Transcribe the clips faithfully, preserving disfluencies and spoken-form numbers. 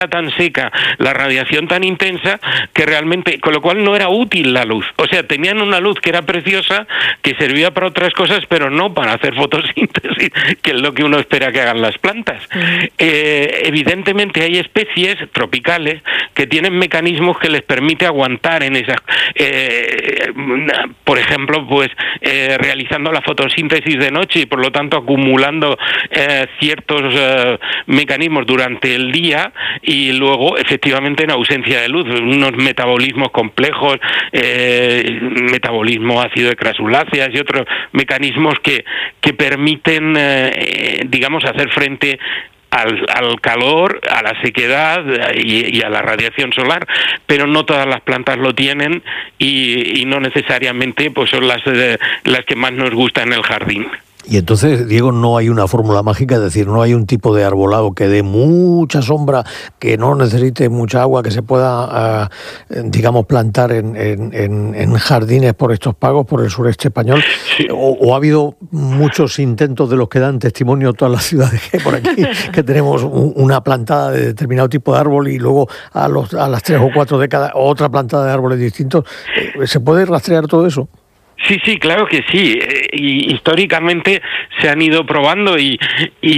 tan seca, la radiación tan intensa, que realmente, con lo cual no era útil la luz. O sea, tenían una luz que era preciosa, que servía para otras cosas, pero no para hacer fotosíntesis, que es lo que uno espera que hagan las plantas. Uh-huh. Eh, evidentemente hay especies tropicales que tienen mecanismos que les permite aguantar en esas, eh, por ejemplo, pues eh, realizando la fotosíntesis de noche y por lo tanto acumulando eh, ciertos eh, mecanismos durante el día, y luego efectivamente en ausencia de luz, unos metabolismos complejos, eh, metabolismo ácido de crasuláceas y otros mecanismos que, que permiten, eh, digamos, hacer frente Al, al calor, a la sequedad y, y a la radiación solar, pero no todas las plantas lo tienen y, y no necesariamente pues son las, eh, las que más nos gustan en el jardín. Y entonces, Diego, no hay una fórmula mágica, es decir, no hay un tipo de arbolado que dé mucha sombra, que no necesite mucha agua, que se pueda, uh, digamos, plantar en, en, en jardines por estos pagos, por el sureste español. Sí. O, o ha habido muchos intentos de los que dan testimonio todas las ciudades que hay por aquí, que tenemos un, una plantada de determinado tipo de árbol y luego a, los, a las tres o cuatro décadas otra plantada de árboles distintos. ¿Se puede rastrear todo eso? Sí, sí, claro que sí. Y históricamente se han ido probando y, y,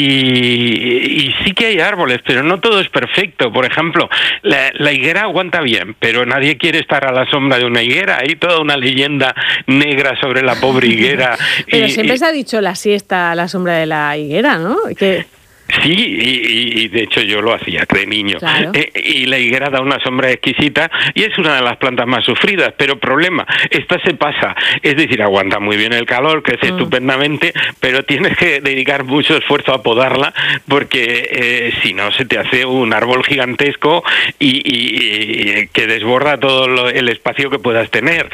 y sí que hay árboles, pero no todo es perfecto. Por ejemplo, la, la higuera aguanta bien, pero nadie quiere estar a la sombra de una higuera. Hay toda una leyenda negra sobre la pobre higuera. Pero y, siempre y... se ha dicho la siesta a la sombra de la higuera, ¿no? Que... Sí, y, y de hecho yo lo hacía de niño. Claro. Eh, y la higuera da una sombra exquisita y es una de las plantas más sufridas, pero problema, esta se pasa, es decir, aguanta muy bien el calor, crece mm. estupendamente, pero tienes que dedicar mucho esfuerzo a podarla porque eh, si no se te hace un árbol gigantesco y, y, y que desborda todo lo, el espacio que puedas tener.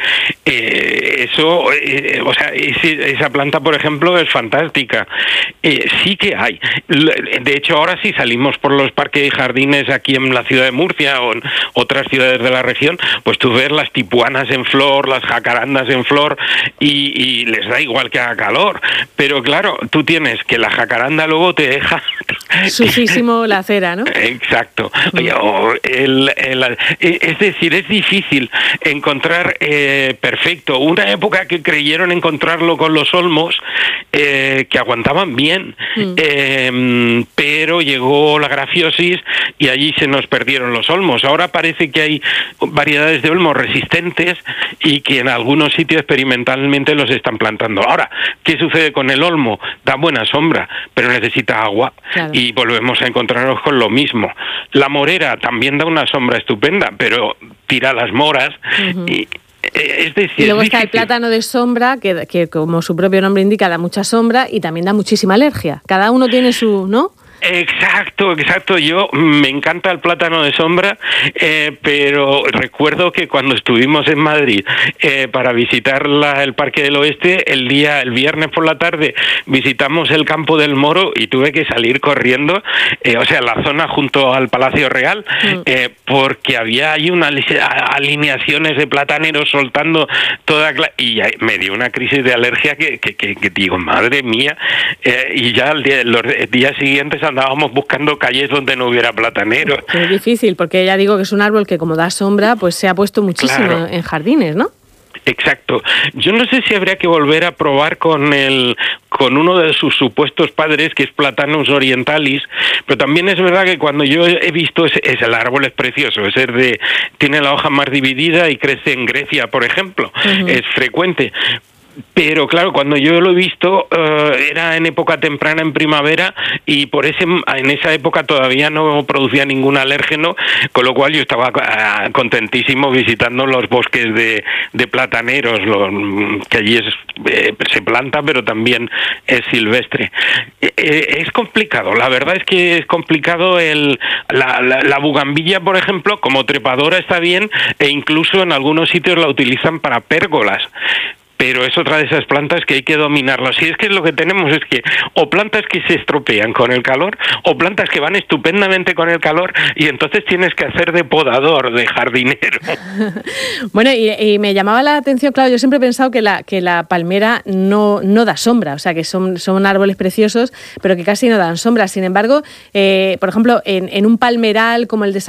Eh, eso, eh, o sea, ese, esa planta, por ejemplo, es fantástica. Eh, sí que hay. De hecho, ahora sí salimos por los parques y jardines aquí en la ciudad de Murcia o en otras ciudades de la región, pues tú ves las tipuanas en flor, las jacarandas en flor y, y les da igual que haga calor. Pero claro, tú tienes que la jacaranda luego te deja... Sucísimo la acera, ¿no? Exacto. Oye, o el, el, es decir, es difícil encontrar eh, perfecto. Una época que creyeron encontrarlo con los olmos, eh, que aguantaban bien, mm. eh, pero llegó la grafiosis y allí se nos perdieron los olmos. Ahora parece que hay variedades de olmos resistentes y que en algunos sitios experimentalmente los están plantando. Ahora, ¿qué sucede con el olmo? Da buena sombra, pero necesita agua. Claro. Y volvemos a encontrarnos con lo mismo. La morera también da una sombra estupenda, pero tira las moras. Uh-huh. y Es decir, y luego es está el plátano de sombra, que, que como su propio nombre indica, da mucha sombra y también da muchísima alergia. Cada uno tiene su, ¿no? Exacto, exacto. Yo me encanta el plátano de sombra, eh, pero recuerdo que cuando estuvimos en Madrid eh, para visitar la, el Parque del Oeste, el día, el viernes por la tarde, visitamos el Campo del Moro y tuve que salir corriendo, eh, o sea, la zona junto al Palacio Real, mm. eh, porque había ahí unas alineaciones de plataneros soltando toda cla- y me dio una crisis de alergia que, que, que, que digo, madre mía, eh, y ya el día, los días siguientes andábamos buscando calles donde no hubiera plataneros. Es difícil, porque ya digo que es un árbol que como da sombra, pues se ha puesto muchísimo claro. en jardines, ¿no? Exacto. Yo no sé si habría que volver a probar con el con uno de sus supuestos padres, que es Platanus orientalis, pero también es verdad que cuando yo he visto ese, ese el árbol es precioso, es de tiene la hoja más dividida y crece en Grecia, por ejemplo, uh-huh. es frecuente. Pero claro, cuando yo lo he visto uh, era en época temprana, en primavera, y por ese en esa época todavía no producía ningún alérgeno, con lo cual yo estaba uh, contentísimo visitando los bosques de, de plataneros, lo, que allí es, eh, se planta, pero también es silvestre. Eh, es complicado, la verdad es que es complicado. El, la, la, la bugambilla, por ejemplo, como trepadora está bien, e incluso en algunos sitios la utilizan para pérgolas. pero es otra de esas plantas que hay que dominarlas. Si es que lo que tenemos es que o plantas que se estropean con el calor, o plantas que van estupendamente con el calor, y entonces tienes que hacer de podador, de jardinero. Bueno, y, y me llamaba la atención, claro, yo siempre he pensado que la, que la palmera no, no da sombra, o sea, que son, son árboles preciosos, pero que casi no dan sombra. Sin embargo, eh, por ejemplo, en, en un palmeral como el de